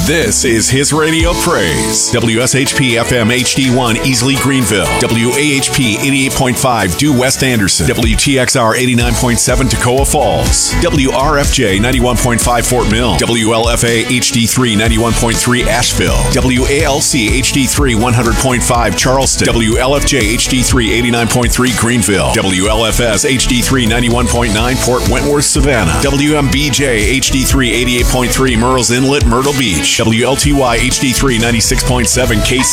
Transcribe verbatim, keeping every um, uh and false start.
This is His Radio Praise. W S H P F M H D one Easley Greenville. W A H P eighty-eight point five Due West Anderson. W T X R eighty-nine point seven Toccoa Falls. W R F J ninety-one point five Fort Mill. W L F A H D three ninety-one point three Asheville. W A L C H D three one hundred point five Charleston. W L F J H D three eighty-nine point three Greenville. W L F S H D three ninety-one point nine Port Wentworth Savannah. W M B J H D three eighty-eight point three Murrells Inlet Myrtle Beach. W L T Y H D three ninety-six point seven Cayce